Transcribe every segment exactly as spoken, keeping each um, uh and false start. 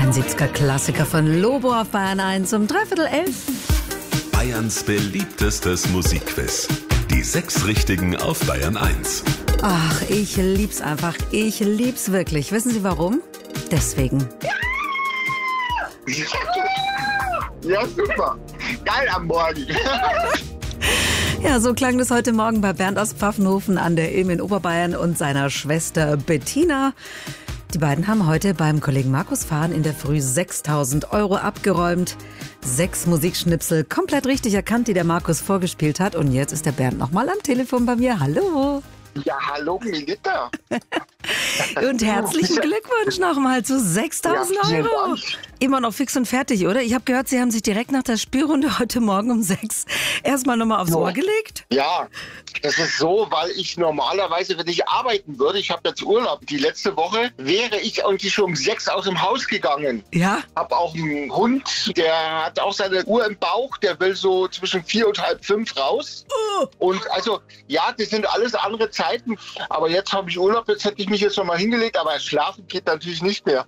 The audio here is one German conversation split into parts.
Ein siebziger-Klassiker von Lobo auf Bayern eins um dreiviertel elf. Bayerns beliebtestes Musikquiz. Die sechs Richtigen auf Bayern eins. Ach, ich lieb's einfach. Ich lieb's wirklich. Wissen Sie warum? Deswegen. Ja, super. Geil am Morgen. Ja, so klang das heute Morgen bei Bernd aus Pfaffenhofen an der Ilm in Oberbayern und seiner Schwester Bettina. Die beiden haben heute beim Kollegen Markus Fahn in der Früh sechstausend Euro abgeräumt. Sechs Musikschnipsel komplett richtig erkannt, die der Markus vorgespielt hat. Und jetzt ist der Bernd nochmal am Telefon bei mir. Hallo. Ja, hallo, Melita. Und herzlichen Glückwunsch nochmal zu sechstausend Ja, vielen Euro. Dank. Immer noch fix und fertig, oder? Ich habe gehört, Sie haben sich direkt nach der Spielrunde heute Morgen um sechs erstmal nochmal aufs Ja. Ohr gelegt. Ja, das ist so, weil ich normalerweise, wenn ich arbeiten würde, ich habe jetzt Urlaub, die letzte Woche, wäre ich irgendwie schon um sechs aus dem Haus gegangen. Ja? Hab auch einen Hund, der hat auch seine Uhr im Bauch, der will so zwischen vier und halb fünf raus. Oh. Und also, ja, das sind alles andere Zeiten, aber jetzt habe ich Urlaub, jetzt hätte ich mich jetzt schon mal hingelegt, aber schlafen geht natürlich nicht mehr.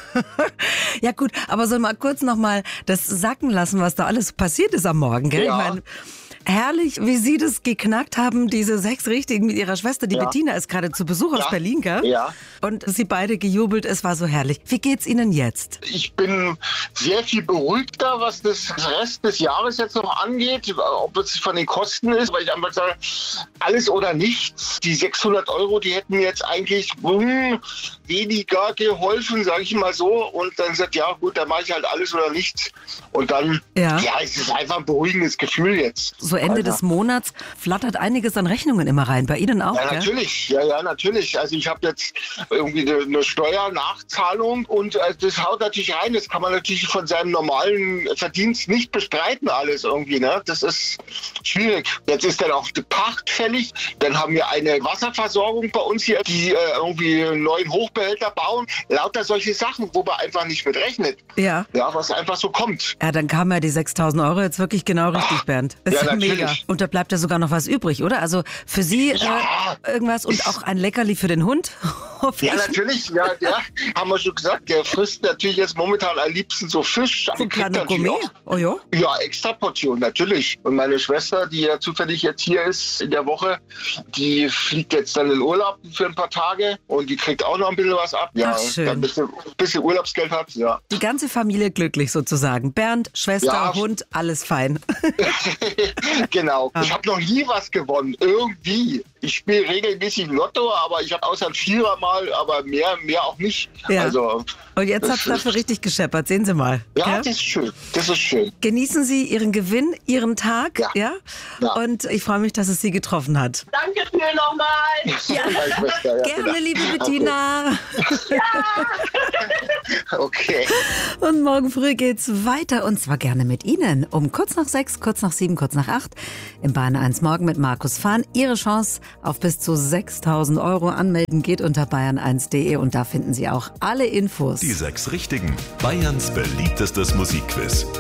Ja gut, aber soll mal kurz nochmal das sacken lassen, was da alles passiert ist am Morgen, gell? Ja. Ich meine, herrlich, wie Sie das geknackt haben, diese sechs Richtigen mit Ihrer Schwester. Die Ja. Bettina ist gerade zu Besuch aus Ja. Berlin, gell? Ja. Und Sie beide gejubelt, es war so herrlich. Wie geht's Ihnen jetzt? Ich bin sehr viel beruhigter, was das Rest des Jahres jetzt noch angeht, ob es von den Kosten ist, weil ich einfach sage, alles oder nichts. Die sechshundert Euro, die hätten mir jetzt eigentlich hm, weniger geholfen, sage ich mal so. Und dann sagt, ja gut, dann mache ich halt alles oder nichts. Und dann, Ja. ja, es ist einfach ein beruhigendes Gefühl jetzt. So Ende Alter. des Monats flattert einiges an Rechnungen immer rein. Bei Ihnen auch, Ja, gell? natürlich. Ja, ja, natürlich. Also ich habe jetzt irgendwie eine, eine Steuernachzahlung und äh, das haut natürlich rein. Das kann man natürlich von seinem normalen Verdienst nicht bestreiten alles irgendwie. Ne? Das ist schwierig. Jetzt ist dann auch die Pacht fällig. Dann haben wir eine Wasserversorgung bei uns hier, die äh, irgendwie einen neuen Hochbehälter bauen. Lauter solche Sachen, wo man einfach nicht mit rechnet. Ja. Ja, was einfach so kommt. Ja, dann kamen ja die sechstausend Euro jetzt wirklich genau richtig, Bernd. Das ja, ist ja natürlich. mega. Und da bleibt ja sogar noch was übrig, oder? Also für Sie Ja. äh, irgendwas und auch ein Leckerli für den Hund? Hoffe Ja, ich. natürlich, ja, ja, haben wir schon gesagt. Der frisst natürlich jetzt momentan am liebsten so Fisch. So Die ein kriegt kleiner natürlich Gourmet? auch- Oh ja? Ja, extra Portion, natürlich. Und meine Schwester, die ja zufällig jetzt hier ist in der Woche, die fliegt jetzt dann in Urlaub für ein paar Tage und die kriegt auch noch ein bisschen was ab. Ja, Ach, schön. dann ein bisschen, bisschen Urlaubsgeld hat, ja. Die ganze Familie glücklich sozusagen. Bernd, Schwester, Ja. Hund, alles fein. Genau. Ich habe noch nie was gewonnen, irgendwie. Ich spiele regelmäßig Lotto, aber ich habe außer ein Vierer mal, aber mehr, mehr auch nicht. Ja. Also, Und jetzt Das hat's dafür ist- richtig gescheppert. Sehen Sie mal. ja, Gell? das ist schön. Das ist schön. Genießen Sie Ihren Gewinn, Ihren Tag. Ja. Ja? Ja. Und ich freue mich, dass es Sie getroffen hat. Danke viel nochmal. Meine Schwester, ja, Gerne, genau. liebe Bettina. Okay. Und morgen früh geht's weiter und zwar gerne mit Ihnen. Um kurz nach sechs, kurz nach sieben, kurz nach acht im Bayern eins Morgen mit Markus Fahn. Ihre Chance auf bis zu sechstausend Euro anmelden geht unter bayern eins punkt de und da finden Sie auch alle Infos. Die sechs Richtigen. Bayerns beliebtestes Musikquiz.